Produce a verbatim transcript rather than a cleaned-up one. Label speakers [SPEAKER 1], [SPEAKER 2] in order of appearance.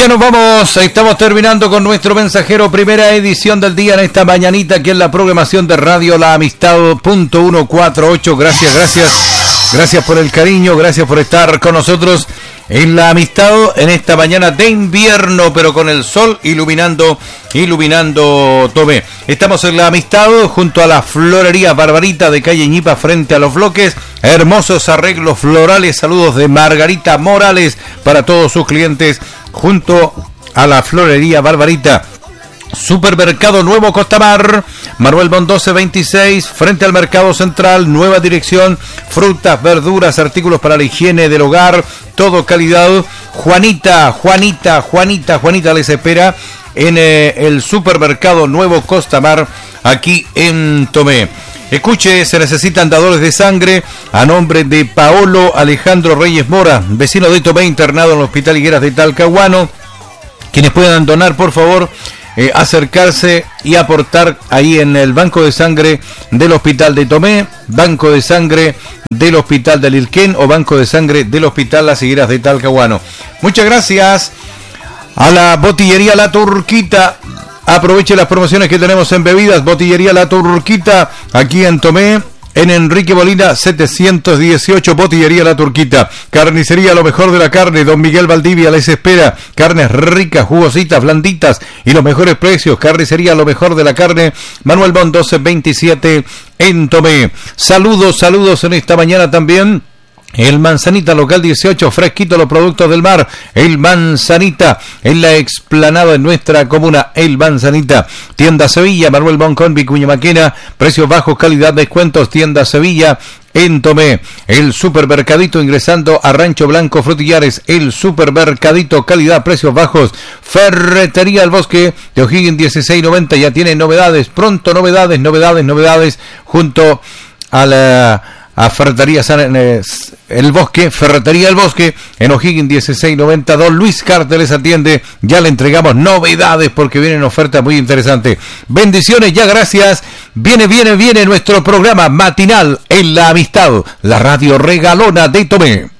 [SPEAKER 1] Ya nos vamos, estamos terminando con nuestro mensajero, primera edición del día en esta mañanita aquí en la programación de Radio La Amistad punto ciento cuarenta y ocho. Gracias, gracias, gracias por el cariño, gracias por estar con nosotros en La Amistad en esta mañana de invierno, pero con el sol iluminando, iluminando Tomé. Estamos en La Amistad junto a la florería Barbarita de calle Ñipa frente a los bloques. Hermosos arreglos florales, saludos de Margarita Morales para todos sus clientes junto a la florería Barbarita. Supermercado Nuevo Costamar, Manuel Bondoce veintiséis, frente al Mercado Central, nueva dirección, frutas, verduras, artículos para la higiene del hogar, todo calidad. Juanita, Juanita, Juanita, Juanita les espera en eh, el Supermercado Nuevo Costamar, aquí en Tomé. Escuche, se necesitan dadores de sangre a nombre de Paolo Alejandro Reyes Mora, vecino de Tomé, internado en el Hospital Higueras de Talcahuano. Quienes puedan donar, por favor, Eh, acercarse y aportar ahí en el banco de sangre del Hospital de Tomé, banco de sangre del Hospital de Lilquén o banco de sangre del Hospital Las Higueras de Talcahuano. Muchas gracias a la Botillería La Turquita. Aproveche las promociones que tenemos en bebidas. Botillería La Turquita, aquí en Tomé, en Enrique Molina setecientos dieciocho, Botillería La Turquita. Carnicería, lo mejor de la carne, Don Miguel Valdivia les espera. Carnes ricas, jugositas, blanditas y los mejores precios. Carnicería, lo mejor de la carne, Manuel Bondoce veintisiete en Tomé. Saludos, saludos en esta mañana también. El Manzanita, local dieciocho, fresquito los productos del mar. El Manzanita, en la explanada en nuestra comuna. El Manzanita. Tienda Sevilla, Manuel Boncón, Vicuña Maquena. Precios bajos, calidad, descuentos. Tienda Sevilla en Tomé. El Supermercadito, ingresando a Rancho Blanco Frutillares. El Supermercadito, calidad, precios bajos. Ferretería El Bosque de O'Higgins dieciséis noventa. Ya tiene novedades. Pronto novedades, novedades, novedades. Junto a la... a Ferretería San, eh, El Bosque, Ferretería El Bosque, en O'Higgins dieciséis noventa. Don Luis Carte les atiende. Ya le entregamos novedades porque vienen ofertas muy interesantes. Bendiciones, ya gracias. Viene, viene, viene nuestro programa matinal en La Amistad, la radio regalona de Tomé.